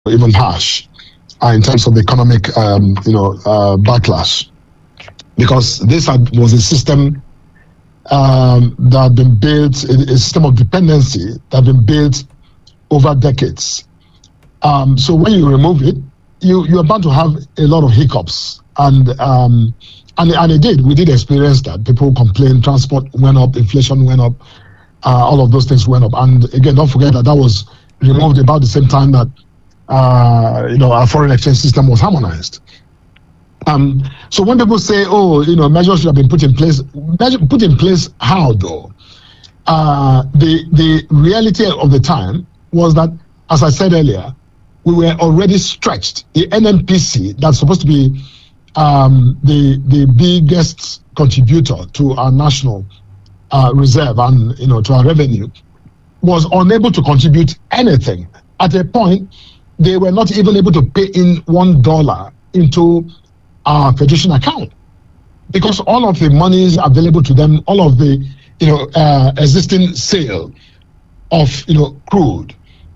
even harsh in terms of the economic, backlash, because this was a system that had been built, a system of dependency that had been built over decades. So when you remove it, you're bound to have a lot of hiccups, and it did. We did experience that. People complained, transport went up, inflation went up, all of those things went up. And again, don't forget that was removed about the same time that our foreign exchange system was harmonized. So when people say, measures should have been put in place, put in place how though? The reality of the time was that, as I said earlier, we were already stretched. The NNPC, that's supposed to be the biggest contributor to our national reserve and to our revenue, was unable to contribute anything. At a point, they were not even able to pay in $1 into our federation account, because all of the monies available to them, all of the existing sale of crude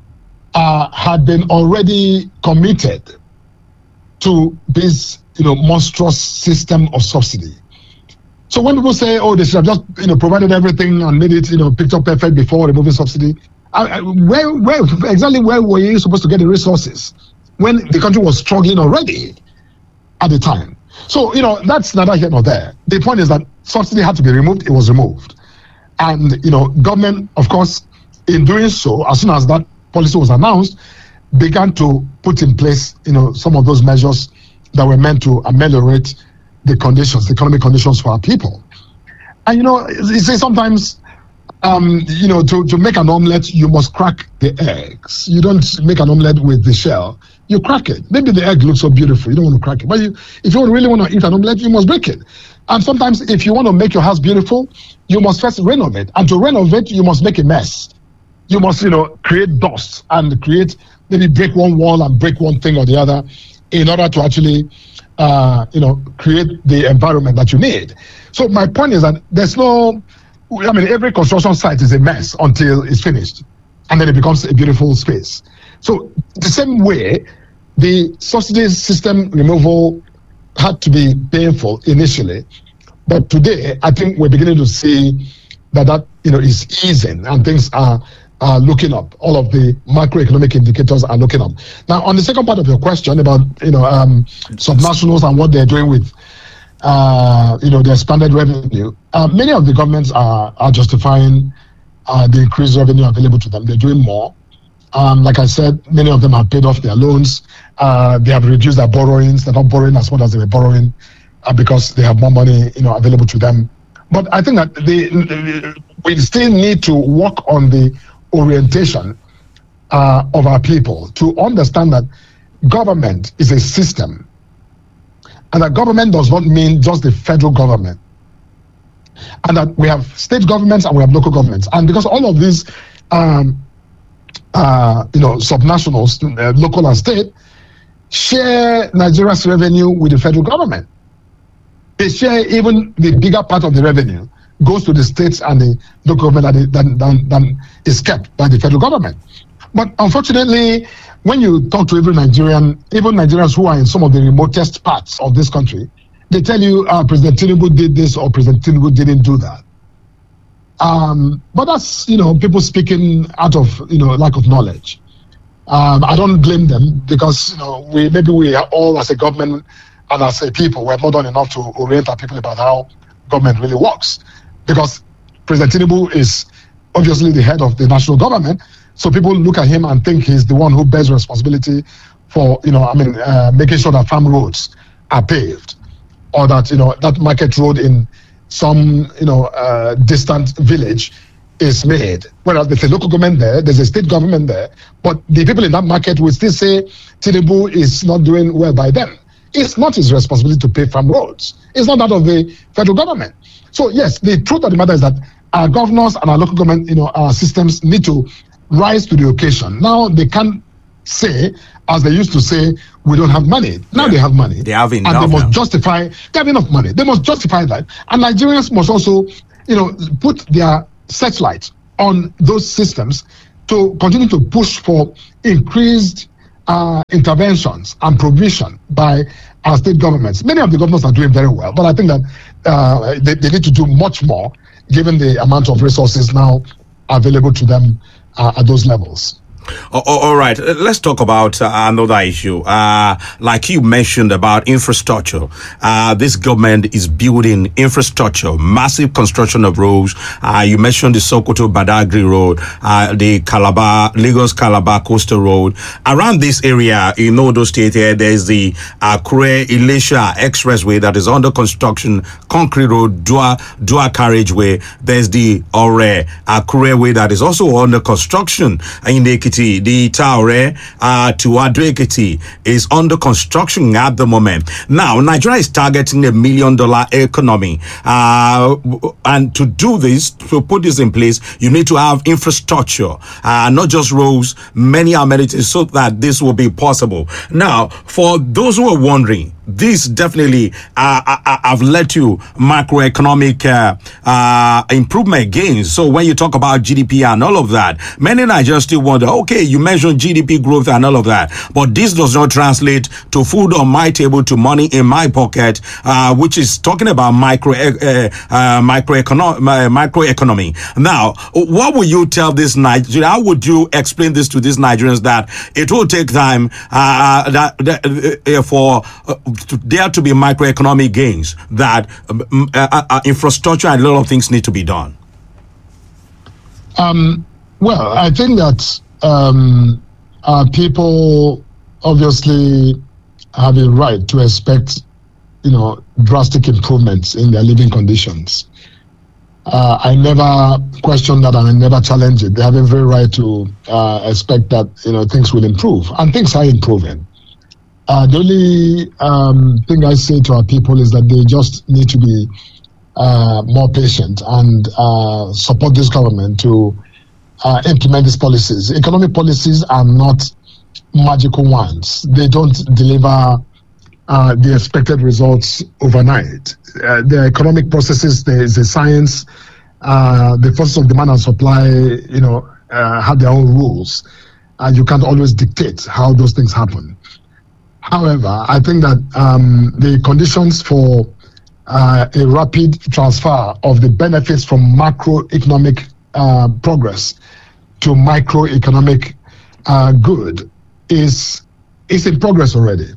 had been already committed to this monstrous system of subsidy. So when people say, they should have just provided everything and made it picture perfect before removing subsidy, where exactly were you supposed to get the resources when the country was struggling already at the time? So that's neither here nor there. The point is that subsidy had to be removed. It was removed, and government, of course, in doing so, as soon as that policy was announced, began to put in place some of those measures that were meant to ameliorate the conditions, the economic conditions for our people. And you say sometimes to make an omelette, you must crack the eggs. You don't make an omelette with the shell. You crack it. Maybe the egg looks so beautiful, you don't want to crack it. But if you really want to eat an omelette, you must break it. And sometimes if you want to make your house beautiful, you must first renovate. And to renovate, you must make a mess. You must, create dust and maybe break one wall and break one thing or the other in order to actually, create the environment that you need. So my point is that every construction site is a mess until it's finished, and then it becomes a beautiful space. So the same way, the subsidy system removal had to be painful initially, but today I think we're beginning to see that is easing and things are looking up. All of the macroeconomic indicators are looking up. Now, on the second part of your question about subnationals and what they're doing with the expanded revenue, many of the governments are justifying the increased revenue available to them. They're doing more. Like I said, many of them have paid off their loans. They have reduced their borrowings. They're not borrowing as much as they were borrowing because they have more money available to them. But I think that we still need to work on the orientation of our people to understand that government is a system, and that government does not mean just the federal government, and that we have state governments and we have local governments. And because all of these subnationals, local and state, share Nigeria's revenue with the federal government. They share even the bigger part of the revenue goes to the states and the local government than is kept by the federal government. But unfortunately, when you talk to every Nigerian, even Nigerians who are in some of the remotest parts of this country, they tell you President Tinubu did this or President Tinubu didn't do that. But that's people speaking out of lack of knowledge. I don't blame them, because we are all, as a government and as a people, we're more than enough to orient our people about how government really works. Because President Tinubu is obviously the head of the national government, so people look at him and think he's the one who bears responsibility for making sure that farm roads are paved, or that that market road in some distant village is made. Whereas there's a local government there, there's a state government there, but the people in that market will still say Tinubu is not doing well by them. It's not his responsibility to pay farm roads. It's not that of the federal government. So yes, the truth of the matter is that our governors and our local government, our systems need to rise to the occasion. Now they can't say, as they used to say, we don't have money. Now they have money. They have enough. And they must justify, they have enough money. They must justify that. And Nigerians must also, put their searchlight on those systems to continue to push for increased interventions and provision by our state governments. Many of the governors are doing very well, but I think that they need to do much more given the amount of resources now available to them at those levels. All right, let's talk about another issue. Like you mentioned about infrastructure, this government is building infrastructure, massive construction of roads. You mentioned the Sokoto Badagry Road, the Lagos Calabar Coastal Road. Around this area, in Ondo State, there's the Akure Ilesha Expressway that is under construction, concrete road, dual carriageway. There's the Ore Akure Way that is also under construction in Ekiti. The Taore to Ado-Ekiti is under construction at the moment. Now, Nigeria is targeting $1 million economy. And to do this, to put this in place, you need to have infrastructure, not just roads, many amenities, so that this will be possible. Now, for those who are wondering, this definitely have led to macroeconomic improvement gains. So when you talk about GDP and all of that, many Nigerians still wonder, okay, you mentioned GDP growth and all of that, but this does not translate to food on my table, to money in my pocket, which is talking about microeconomy. Now, what would you tell this Nigerian? How would you explain this to these Nigerians that it will take time for there to be microeconomic gains, that infrastructure and a lot of things need to be done? Well, I think that people obviously have a right to expect, drastic improvements in their living conditions. I never question that, and I never challenge it. They have every right to expect that, things will improve, and things are improving. The only thing I say to our people is that they just need to be more patient and support this government to implement these policies. Economic policies are not magical ones. They don't deliver the expected results overnight. The economic processes, there is a science. The forces of demand and supply, have their own rules. You can't always dictate how those things happen. However, I think that the conditions for a rapid transfer of the benefits from macroeconomic progress to microeconomic good is in progress already.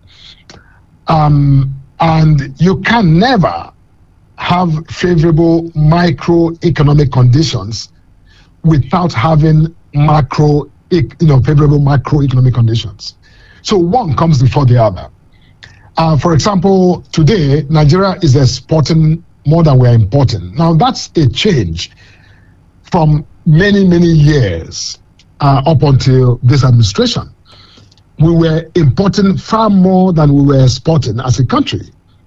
And you can never have favorable microeconomic conditions without having favorable macroeconomic conditions. So one comes before the other. For example, today, Nigeria is exporting more than we're importing. Now, that's a change from many, many years up until this administration. We were importing far more than we were exporting as a country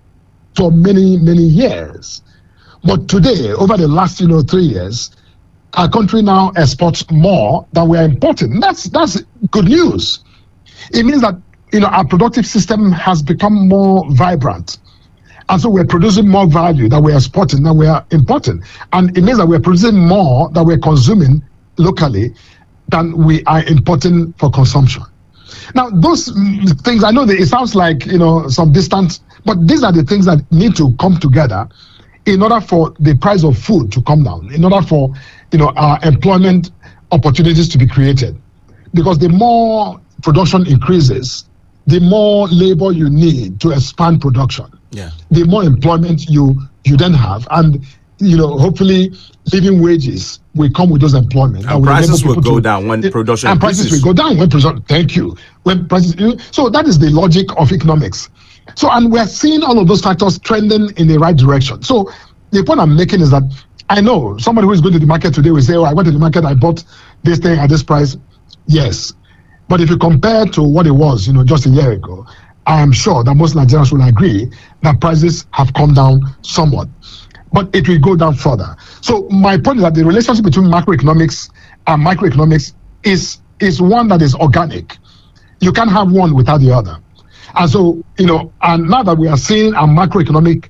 for many, many years. But today, over the last 3 years, our country now exports more than we are importing. That's good news. It means that our productive system has become more vibrant. And so we're producing more value that we're exporting than we are importing. And it means that we're producing more that we're consuming locally than we are importing for consumption. Now, those things, I know that it sounds like, some distance, but these are the things that need to come together in order for the price of food to come down, in order for, our employment opportunities to be created. Because the more production increases, the more labor you need to expand production. Yeah. The more employment you then have, and hopefully living wages will come with those employment. And prices will go down when production and prices will go down when production. Thank you. When prices, so that is the logic of economics. So, and we're seeing all of those factors trending in the right direction. So the point I'm making is that I know somebody who is going to the market today will say, "Oh, I went to the market, I bought this thing at this price." Yes. But if you compare to what it was, just a year ago, I am sure that most Nigerians will agree that prices have come down somewhat. But it will go down further. So my point is that the relationship between macroeconomics and microeconomics is one that is organic. You can't have one without the other. And so, and now that we are seeing our macroeconomic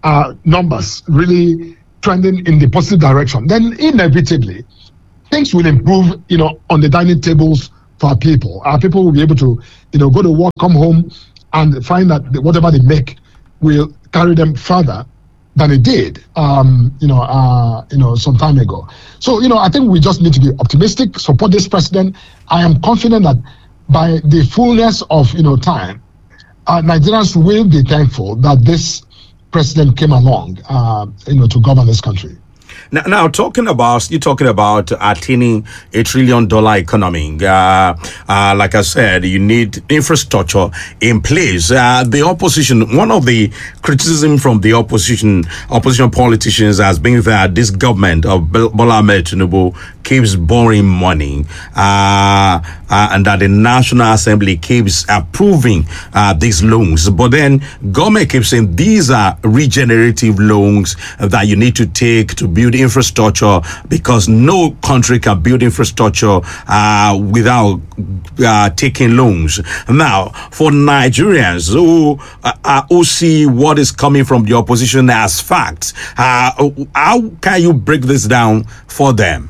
numbers really trending in the positive direction, then inevitably things will improve, on the dining tables for our people. Our people will be able to, go to work, come home, and find that whatever they make will carry them further than it did, some time ago. So, I think we just need to be optimistic, support this president. I am confident that by the fullness of, time, Nigerians will be thankful that this president came along, to govern this country. Now, talking about attaining $1 trillion economy, like I said, you need infrastructure in place. The opposition, one of the criticism from the opposition politicians has been that this government of Bola Ahmed Tinubu keeps borrowing money, and that the National Assembly keeps approving these loans. But then government keeps saying these are regenerative loans that you need to take to build infrastructure, because no country can build infrastructure without taking loans. Now, for Nigerians who see what is coming from the opposition as facts, how can you break this down for them?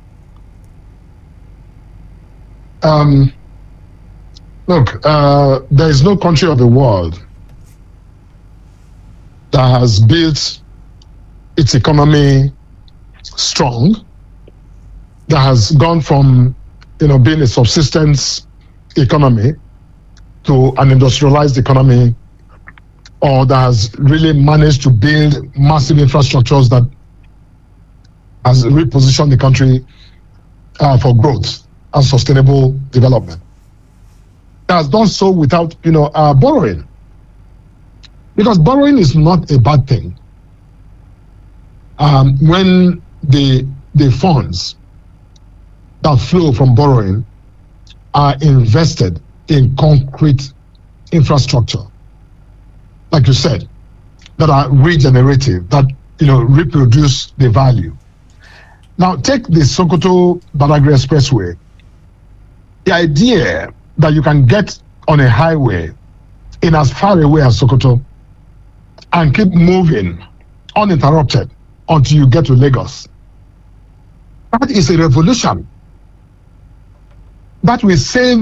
Look, there is no country of the world that has built its economy strong, that has gone from being a subsistence economy to an industrialized economy, or that has really managed to build massive infrastructures that has repositioned the country for growth and sustainable development. It has done so without borrowing, because borrowing is not a bad thing. When the funds that flow from borrowing are invested in concrete infrastructure, like you said, that are regenerative, that reproduce the value. Now, take the Sokoto-Badagry Expressway. The idea that you can get on a highway in as far away as Sokoto and keep moving uninterrupted until you get to Lagos, that is a revolution. That will save,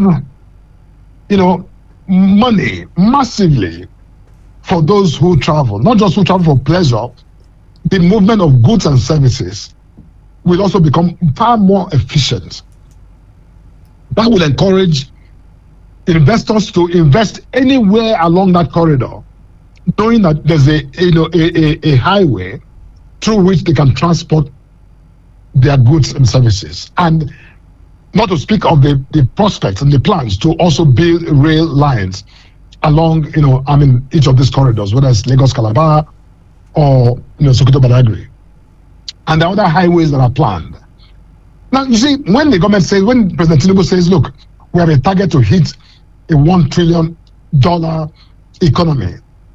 money massively for those who travel, not just who travel for pleasure. The movement of goods and services will also become far more efficient. That will encourage investors to invest anywhere along that corridor, knowing that there's a highway through which they can transport their goods and services. And not to speak of the prospects and the plans to also build rail lines along, each of these corridors, whether it's Lagos-Calabar or, Sokoto-Badagry, and the other highways that are planned. Now, you see, when President Tinubu says, look, we have a target to hit a $1 trillion economy,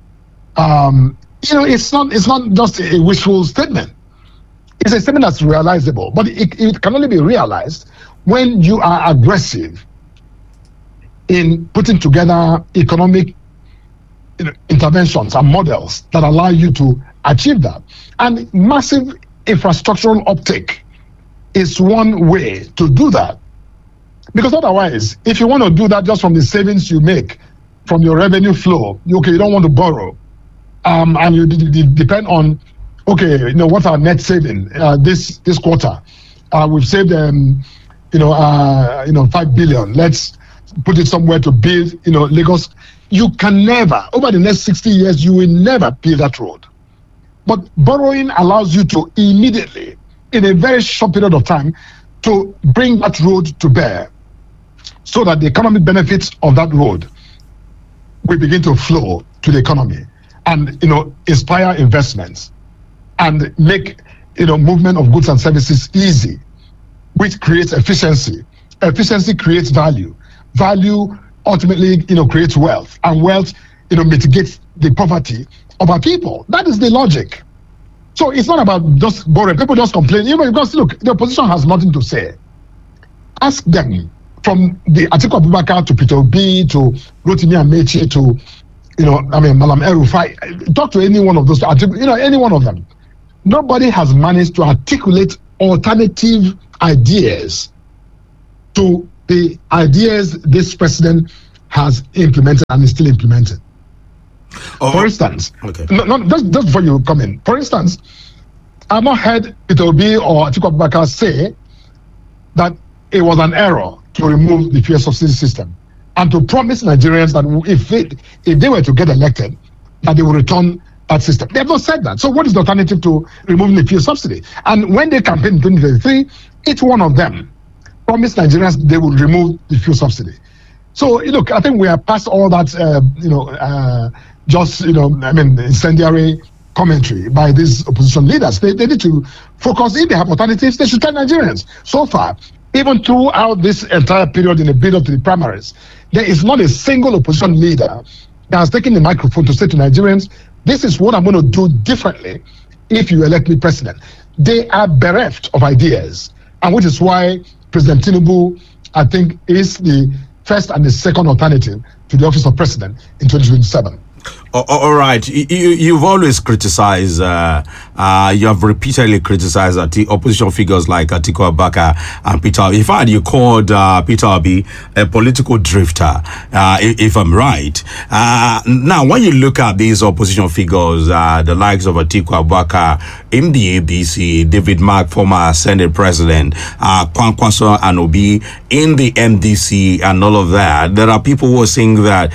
it's not just a wishful statement. It's a statement that's realizable, but it can only be realized when you are aggressive in putting together economic interventions and models that allow you to achieve that. And massive infrastructural uptake is one way to do that. Because otherwise, if you want to do that just from the savings you make from your revenue flow, you don't want to borrow, and you depend on, what's our net saving this quarter? We've saved 5 billion. Let's put it somewhere to build, Lagos. You can never, over the next 60 years, you will never build that road. But borrowing allows you to immediately, in a very short period of time, to bring that road to bear, so that the economic benefits of that road will begin to flow to the economy and, inspire investments and make, movement of goods and services easy, which creates efficiency. Efficiency creates value. Value ultimately, creates wealth, and wealth, mitigates the poverty of our people. That is the logic. So it's not about just borrowing. People just complain, because look, the opposition has nothing to say. Ask them, from the Atiku Abubakar to Peter Obi to Rotimi Amechi to, Malam El-Rufai. Talk to any one of those, any one of them. Nobody has managed to articulate alternative ideas to the ideas this president has implemented and is still implementing. For instance, just before you come in, for instance, I've not heard Peter Obi or Atiku Abubakar say that it was an error to remove the fuel subsidy system and to promise Nigerians that if they were to get elected, that they will return that system. They have not said that. So what is the alternative to removing the fuel subsidy? And when they campaigned in 2023, each one of them promised Nigerians they would remove the fuel subsidy. So look, I think we are past all that, incendiary commentary by these opposition leaders. They need to focus. If they have alternatives, they should tell Nigerians. So far, even throughout this entire period in the build-up to the primaries, there is not a single opposition leader that has taken the microphone to say to Nigerians, this is what I'm going to do differently if you elect me president. They are bereft of ideas, and which is why President Tinubu, I think, is the first and the second alternative to the office of president in 2027. All right. You've always criticized, you have repeatedly criticized the opposition figures like Atiku Abubakar and Peter Obi. In fact, you called Peter Obi a political drifter, if I'm right. Now, when you look at these opposition figures, the likes of Atiku Abubakar in the ADC, David Mark, former Senate president, Kwankwaso and Obi in the NDC and all of that, there are people who are saying that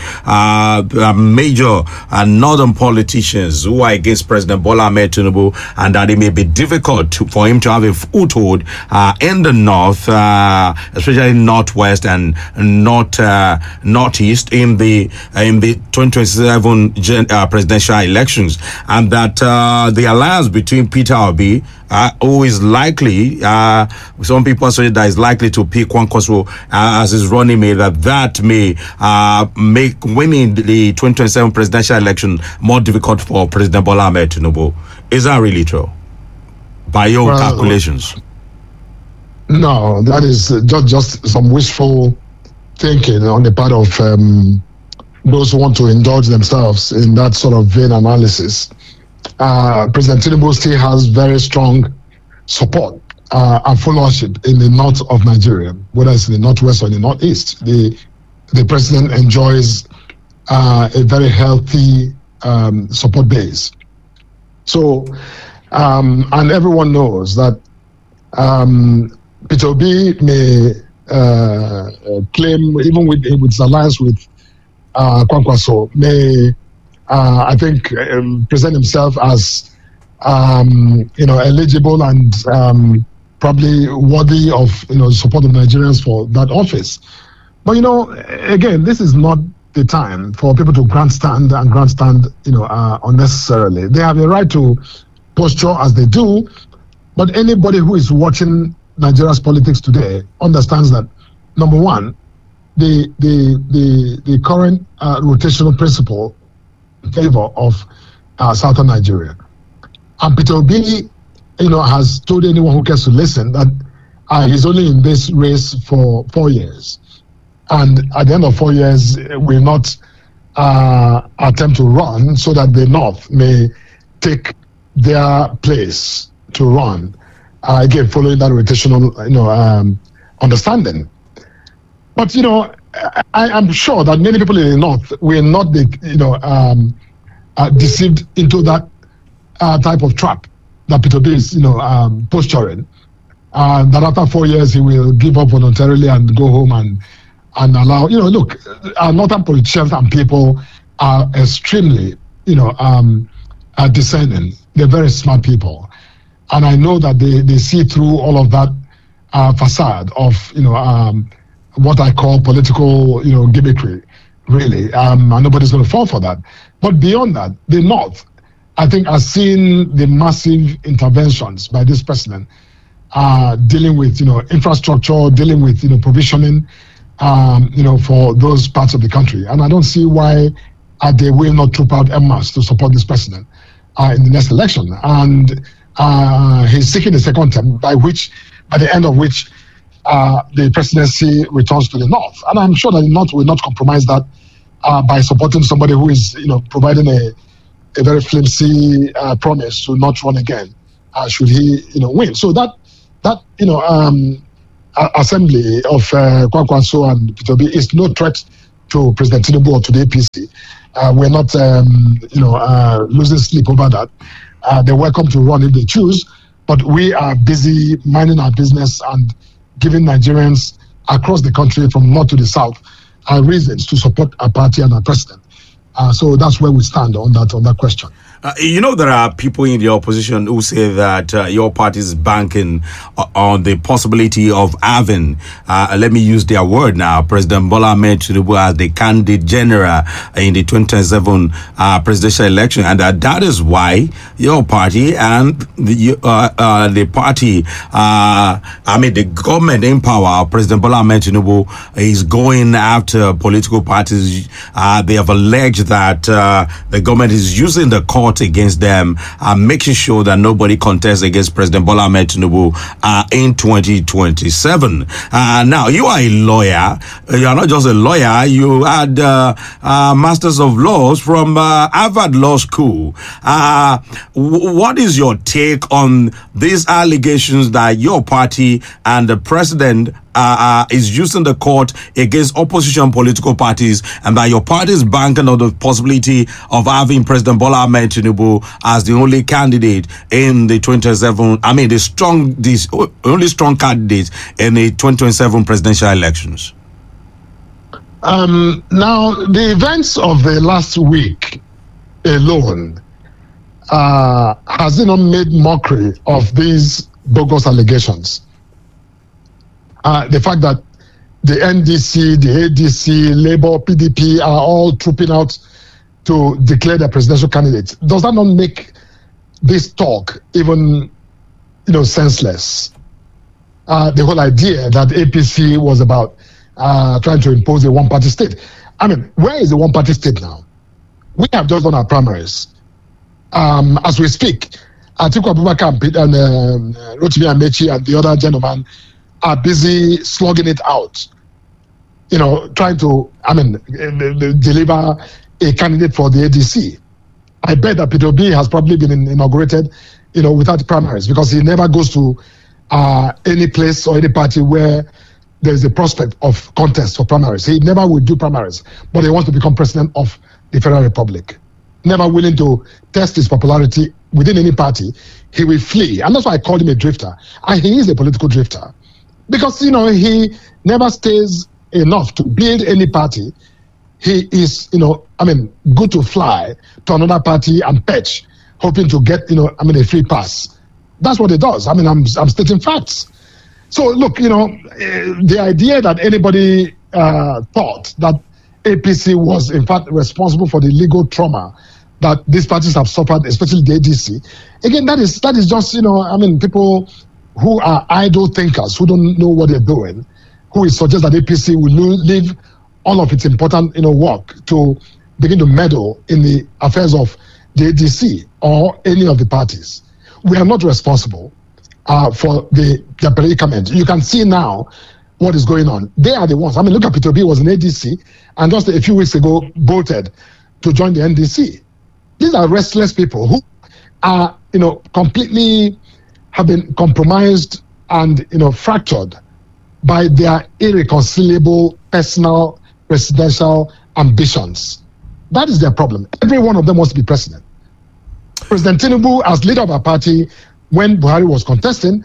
major northern politicians who are against President Bola Ahmed Tinubu, and that it may be difficult for him to have a foothold in the north, especially northwest and northeast in the 2027 presidential elections, and that the alliance between Peter Obi, who is likely, some people say that is likely to pick Kwankwaso as his running mate, that may make winning the 2027 presidential election more difficult for President Bola Ahmed Tinubu. Is that really true, by your calculations? No, that is just some wishful thinking on the part of those who want to indulge themselves in that sort of vain analysis. President Tinubu still has very strong support and followership in the north of Nigeria, whether it's in the northwest or in the northeast. The president enjoys a very healthy support base. So, and everyone knows that Peter Obi may claim, even with his alliance with Kwankwaso, may I think present himself as eligible and probably worthy of support of Nigerians for that office. But again, this is not the time for people to grandstand unnecessarily. They have a right to posture as they do, but anybody who is watching Nigeria's politics today understands that, number one, the current rotational principle in favor of southern Nigeria. And Peter Obi, has told anyone who cares to listen that he's only in this race for 4 years. And at the end of 4 years, will not attempt to run so that the North may take their place to run. Again, following that rotational, understanding. But, I'm sure that many people in the North will not be, deceived into that type of trap that Peter Obi is, posturing. That after 4 years, he will give up voluntarily and go home and allow, look, our northern politicians and people are extremely, discerning. They're very smart people. And I know that they see through all of that facade of, what I call political, gimmickry, really. And nobody's going to fall for that. But beyond that, the North, I think, has seen the massive interventions by this president dealing with, infrastructure, dealing with, provisioning, for those parts of the country. And I don't see why they will not troop out en masse to support this president in the next election. And he's seeking a second term, by the end of which the presidency returns to the North. And I'm sure that the North will not compromise that by supporting somebody who is, providing a very flimsy promise to not run again should he, win. So that assembly of Kwankwaso and Peter Obi is no threat to President Tinubu or to the APC. We're not, losing sleep over that. They're welcome to run if they choose, but we are busy minding our business and giving Nigerians across the country from north to the south reasons to support our party and our president. So that's where we stand on that question. There are people in the opposition who say that your party is banking on the possibility of having, let me use their word now, President Bola Ahmed Tinubu as the candidate general in the 2027 presidential election, and that is why your party and the party, the government in power, President Bola Ahmed Tinubu, is going after political parties. They have alleged that the government is using the court against them, making sure that nobody contests against President Bola Ahmed Tinubu in 2027. Now, you are a lawyer. You are not just a lawyer. You had Masters of Laws from Harvard Law School. What is your take on these allegations that your party and the president is using the court against opposition political parties, and that your party is banking on the possibility of having President Bola Ahmed Tinubu as the only candidate in the 2027, the only strong candidate in the 2027 presidential elections? Now, the events of the last week alone has made mockery of these bogus allegations. The fact that the NDC, the ADC, Labour, PDP are all trooping out to declare their presidential candidates, does that not make this talk even, senseless? The whole idea that APC was about trying to impose a one-party state. I mean, where is the one-party state now? We have just done our primaries. As we speak, Atiku Abubakar and Rotimi Amechi and the other gentleman are busy slugging it out, trying to, deliver a candidate for the ADC. I bet that Peter Obi has probably been inaugurated, without primaries, because he never goes to any place or any party where there's a prospect of contest for primaries. He never will do primaries, but he wants to become president of the Federal Republic. Never willing to test his popularity within any party, he will flee. And that's why I called him a drifter. And he is a political drifter. Because, he never stays enough to build any party. He is, good to fly to another party and perch, hoping to get, a free pass. That's what he does. I'm stating facts. So, look, the idea that anybody thought that APC was, in fact, responsible for the legal trauma that these parties have suffered, especially the ADC, again, that is just, people who are idle thinkers, who don't know what they're doing, who suggest that APC will leave all of its important, work to begin to meddle in the affairs of the ADC or any of the parties. We are not responsible for their predicament. You can see now what is going on. They are the ones. Look at Peter Obi was an ADC and just a few weeks ago bolted to join the NDC. These are restless people who are, completely have been compromised and, fractured by their irreconcilable personal presidential ambitions. That is their problem. Every one of them wants to be president. President Tinubu, as leader of our party, when Buhari was contesting,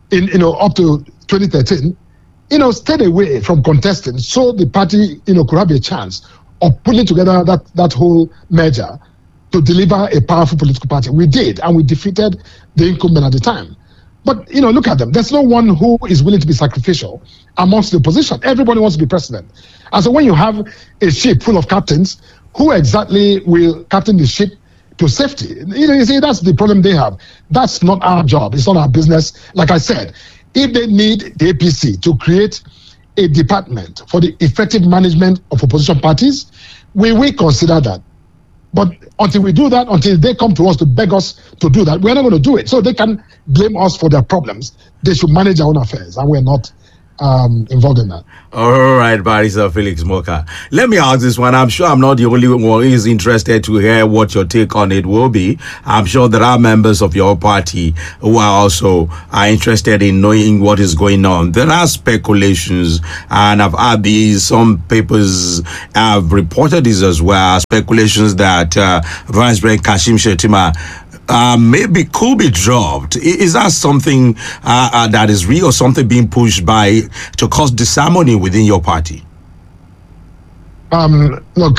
up to 2013, stayed away from contesting so the party, could have a chance of putting together that whole merger to deliver a powerful political party. We did, and we defeated the incumbent at the time. But, look at them. There's no one who is willing to be sacrificial amongst the opposition. Everybody wants to be president. And so when you have a ship full of captains, who exactly will captain the ship to safety? You see, that's the problem they have. That's not our job. It's not our business. Like I said, if they need the APC to create a department for the effective management of opposition parties, we will consider that. But until we do that, until they come to us to beg us to do that, we're not going to do it. So they can blame us for their problems. They should manage their own affairs, and we're not involved in that. All right, Barrister Felix Moka. Let me ask this one. I'm sure I'm not the only one who is interested to hear what your take on it will be. I'm sure there are members of your party who are also interested in knowing what is going on. There are speculations, and I've had some papers have reported this as well, speculations that Vice President Kashim Shettima maybe could be dropped. Is that something that is real, or something being pushed by to cause disharmony within your party? Look,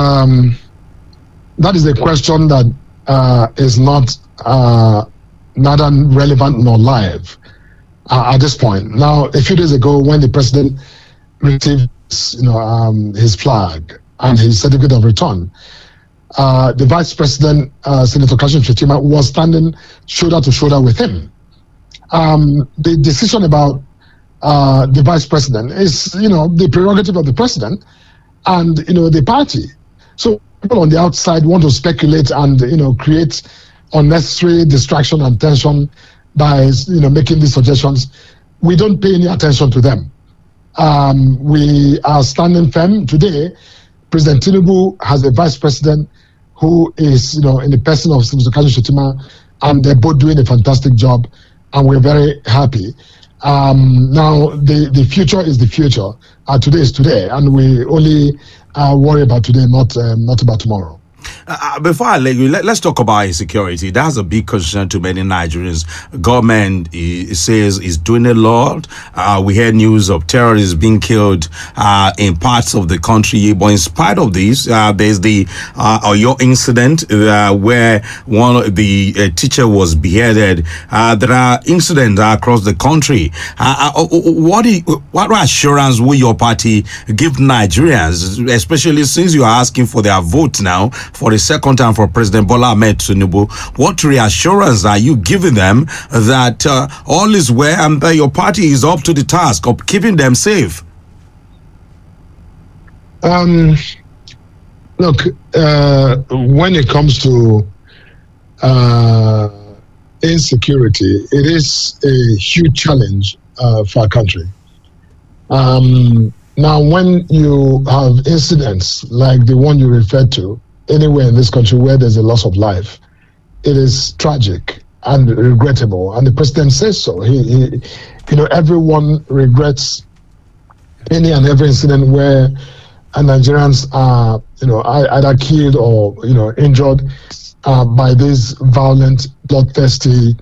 that is a question that is not neither relevant nor live at this point. Now, a few days ago, when the president received, his flag and his certificate of return, the vice president, Senator Kashim Shettima, was standing shoulder to shoulder with him. The decision about the vice president is, the prerogative of the president and, the party. So people on the outside want to speculate and, create unnecessary distraction and tension by, making these suggestions. We don't pay any attention to them. We are standing firm today. President Tinubu has a vice president who is, in the person of Senator Kashim Shettima, and they're both doing a fantastic job, and we're very happy. Now, the future is the future. Today is today, and we only worry about today, not about tomorrow. Before I let you, let's talk about insecurity. That's a big concern to many Nigerians. Government says is doing a lot. We hear news of terrorists being killed in parts of the country. But in spite of this, there's the Oyo incident where one of the teacher was beheaded. There are incidents across the country. What assurance will your party give Nigerians, especially since you are asking for their vote now for the second time for President Bola Ahmed Tinubu? What reassurance are you giving them that all is well and that your party is up to the task of keeping them safe? Look, when it comes to insecurity, it is a huge challenge for our country. Now, when you have incidents like the one you referred to, anywhere in this country where there's a loss of life, it is tragic and regrettable, and the president says so. He everyone regrets any and every incident where Nigerians are, either killed or injured by these violent, bloodthirsty,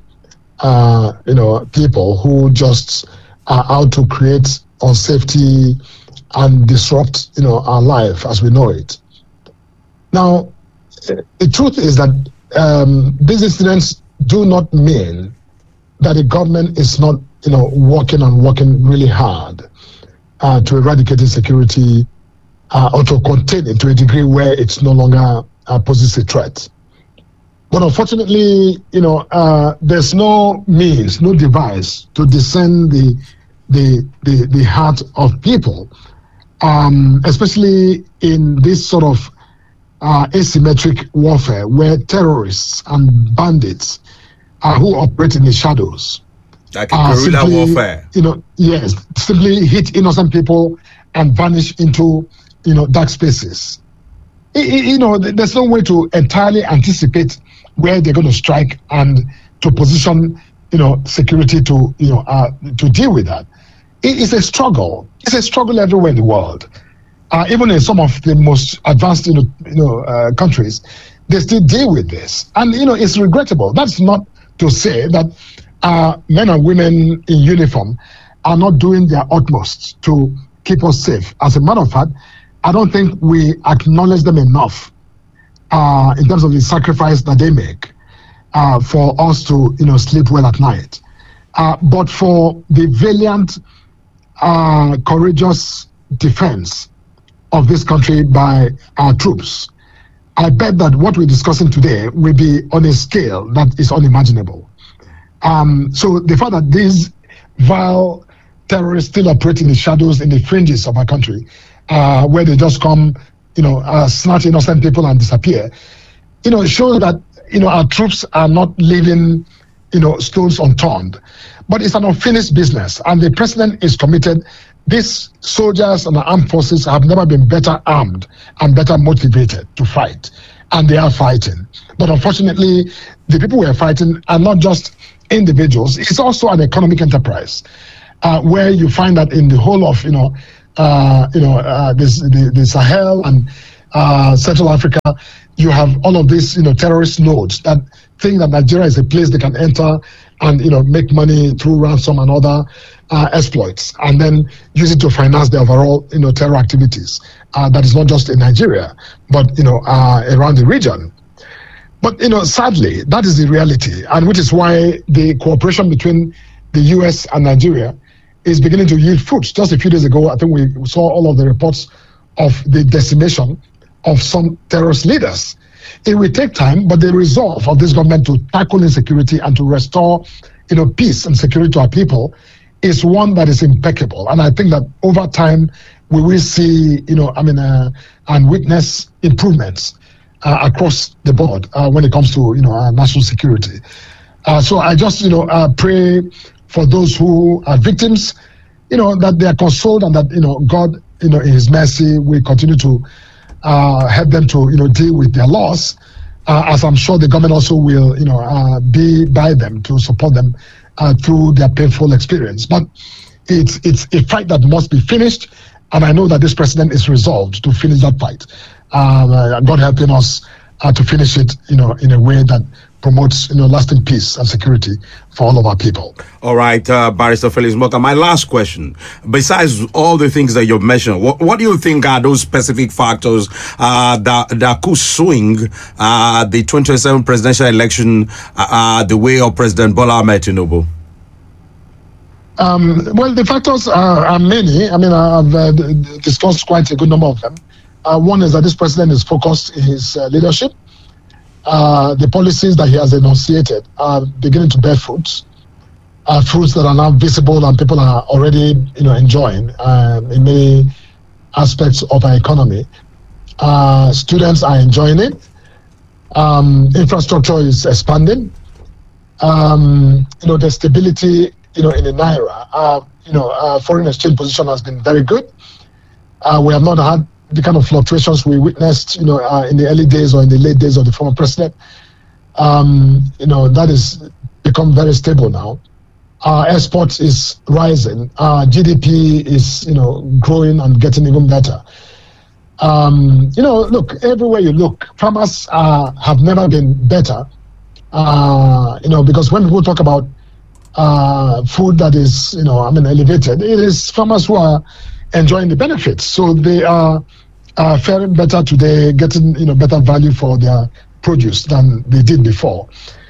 people who just are out to create unsafety and disrupt, our life as we know it. Now, the truth is that these incidents do not mean that the government is not, working really hard to eradicate insecurity or to contain it to a degree where it's no longer poses a threat. But unfortunately, there's no means, no device to discern the heart of people, especially in this sort of asymmetric warfare where terrorists and bandits who operate in the shadows, like a guerrilla warfare, simply hit innocent people and vanish into dark spaces. There's no way to entirely anticipate where they're going to strike and to position security to deal with that. It's a struggle. It's a struggle everywhere in the world. Even in some of the most advanced, countries, they still deal with this, and it's regrettable. That's not to say that men and women in uniform are not doing their utmost to keep us safe. As a matter of fact, I don't think we acknowledge them enough in terms of the sacrifice that they make for us to, sleep well at night. But for the valiant, courageous defense of this country by our troops, I bet that what we're discussing today will be on a scale that is unimaginable. So the fact that these vile terrorists still operate in the shadows, in the fringes of our country, where they just come, snatch innocent people and disappear, shows that, our troops are not living stones unturned. But it's an unfinished business, and the president is committed. These soldiers and the armed forces have never been better armed and better motivated to fight, and they are fighting. But unfortunately, the people we are fighting are not just individuals. It's also an economic enterprise, where you find that in the whole of the Sahel and Central Africa, you have all of these terrorist nodes that think that Nigeria is a place they can enter and make money through ransom and other exploits, and then use it to finance their overall terror activities. That is not just in Nigeria, but around the region. But sadly, that is the reality, and which is why the cooperation between the U.S. and Nigeria is beginning to yield fruits. Just a few days ago, I think we saw all of the reports of the decimation of some terrorist leaders. It will take time, but the resolve of this government to tackle insecurity and to restore, peace and security to our people is one that is impeccable. And I think that over time we will see, and witness improvements across the board when it comes to, national security. So I just, pray for those who are victims, that they are consoled, and that, God, in His mercy, will continue to help them to, deal with their loss, as I'm sure the government also will, be by them to support them through their painful experience. But it's a fight that must be finished, and I know that this president is resolved to finish that fight. God helping us to finish it, in a way that promotes, lasting peace and security for all of our people. All right, Barrister Felix Morka, my last question. Besides all the things that you've mentioned, what do you think are those specific factors that could swing the 2027 presidential election the way of President Bola Ahmed Tinubu? Well, the factors are many. I mean, I've discussed quite a good number of them. One is that this president is focused in his leadership. The policies that he has enunciated are beginning to bear fruits, fruits that are now visible and people are already, enjoying in many aspects of our economy. Students are enjoying it. Infrastructure is expanding. The stability, in the naira, foreign exchange position has been very good. We have not had the kind of fluctuations we witnessed, in the early days or in the late days of the former president. That is become very stable now. Exports is rising. GDP is, growing and getting even better. Look, everywhere you look, farmers have never been better. Because when people talk about food that is, elevated, it is farmers who are enjoying the benefits. So they are faring better today, getting better value for their produce than they did before.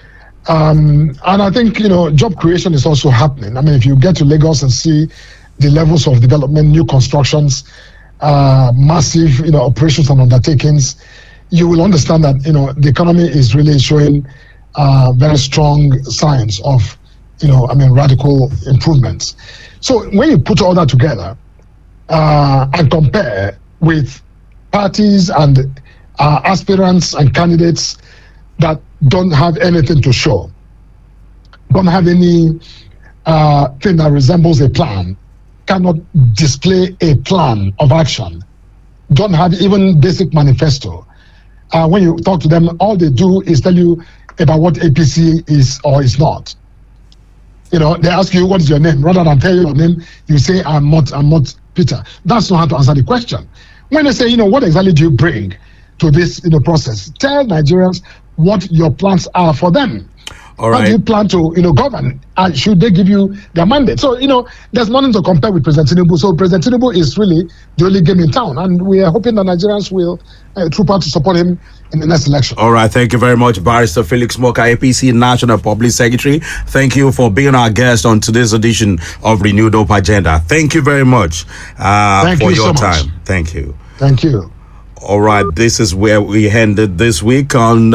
And I think job creation is also happening. I mean, if you get to Lagos and see the levels of development, new constructions, massive operations and undertakings, you will understand that the economy is really showing very strong signs of radical improvements. So when you put all that together and compare with parties and aspirants and candidates that don't have anything to show, don't have any thing that resembles a plan, cannot display a plan of action, don't have even basic manifesto. When you talk to them, all they do is tell you about what APC is or is not. They ask you, what is your name? Rather than tell you your name, you say, I'm not Peter. That's not how to answer the question. When they say, what exactly do you bring to this process? Tell Nigerians what your plans are for them. All right. How do you plan to govern? Should they give you their mandate? So, there's nothing to compare with President Tinubu. So President Tinubu is really the only game in town. And we are hoping that Nigerians will troop out to support him in the next election. All right. Thank you very much, Barrister Felix Morka, APC National Public Secretary. Thank you for being our guest on today's edition of Renewed Hope Agenda. Thank you very much for your time. Thank you. Thank you. All right. This is where we ended this week on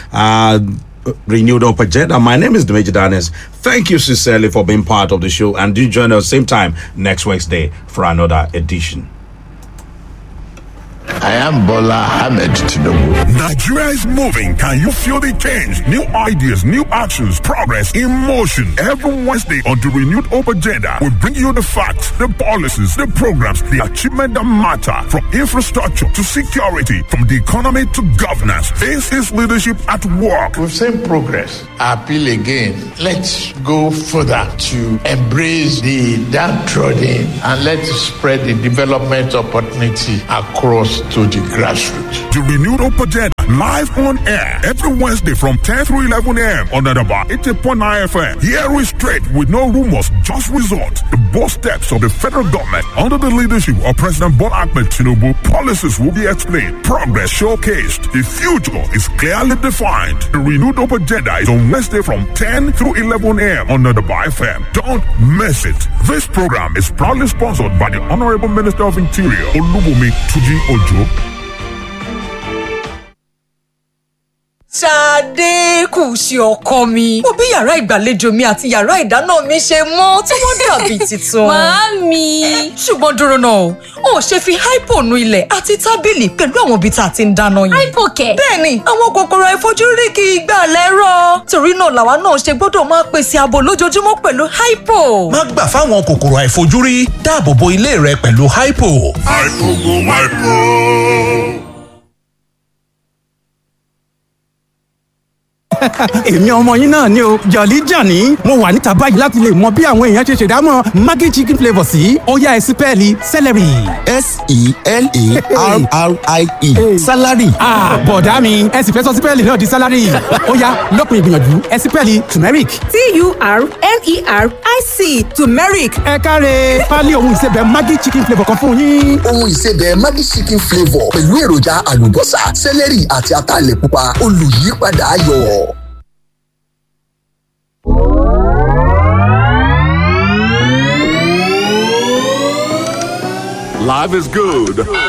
Renewed Hope Agenda. My name is Dimeji Daniels. Thank you sincerely for being part of the show, and do join us same time next Wednesday for another edition. I am Bola Ahmed Tinubu. Nigeria is moving. Can you feel the change? New ideas, new actions, progress in motion. Every Wednesday on the Renewed Hope Agenda, we bring you the facts, the policies, the programs, the achievement that matter, from infrastructure to security, from the economy to governance. This is leadership at work. We've seen progress. I appeal again. Let's go further to embrace the downtrodden and let's spread the development opportunity across to the grassroots. The Renewed Hope Agenda, live on air every Wednesday from 10 through 11 a.m. on Adaba 80.9 FM. Hear it straight with no rumors, just results. The bold steps of the federal government under the leadership of President Bola Ahmed Tinubu. Policies will be explained, progress showcased. The future is clearly defined. The Renewed Hope Agenda is on Wednesday from 10 through 11 a.m. on Adaba FM. Don't miss it. This program is proudly sponsored by the Honorable Minister of Interior, Olubunmi Tuji Ojo. Ṣadé kù sí ọkọ mi. Mo bí yàrá ìgbàlejò mi àti yàrá ìdáná mi ṣe mọ́ tí wọ́n dàbí titun. Màámi. Ṣùgbọ́n dúró náà, o ò ṣe fi hypo nu ilẹ̀ àti tábìlì pẹ̀lú àwọn ibi tá a ti ń dáná yẹn. Hypo kẹ̀. Bẹ́ẹ̀ni, àwọn kòkòrò àìfojúrí kì í gbà lẹ́rọ̀. Torí náà làwa náà ṣe gbọ́dọ̀ máa pèsè ààbò lójoojúmọ́ pẹ̀lú hypo. Má gbà fáwọn kòkòrò àìfojúrí, dáàbò bo ilé rẹ pẹ̀lú hypo. Hypo go hypo. Èmi ọmọ yín náà ni o, Jolly Johnny. Mo wà níta báyìí láti lè mọ bí àwọn èèyàn ṣe ṣèdámọ̀ Maggi chicken flavour sí. Ó yá ẹ sípẹ́ẹ̀lì celery. S-E-L-A-R-R-I-E. Salary. Bọ̀dá mi, ẹ sì fẹ́ sọ sípẹ́ẹ̀lì náà di salary. Ó yá lópin ìgbìyànjú, ẹ sípẹ́ẹ̀lì turmeric. T-U-R-M-E-R-I-C, turmeric. Ẹ káre, pálí ohun ìsebẹ̀ Maggi chicken flavour kan fún yín. Ohun ìsebẹ̀ Maggi chicken flavour pẹ̀lú èròjà àlùbọ́sà, celery àti ataalẹ̀ pupa olùyípadà ayọ̀. Life is good.